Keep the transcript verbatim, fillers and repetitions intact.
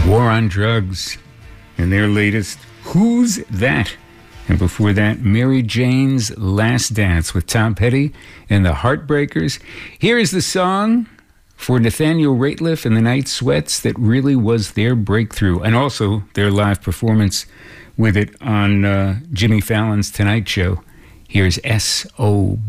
War on Drugs and their latest Who's That? And before that, Mary Jane's Last Dance with Tom Petty and the Heartbreakers. Here is the song for Nathaniel Rateliff and the Night Sweats that really was their breakthrough, and also their live performance with it on uh, Jimmy Fallon's Tonight Show. Here's S O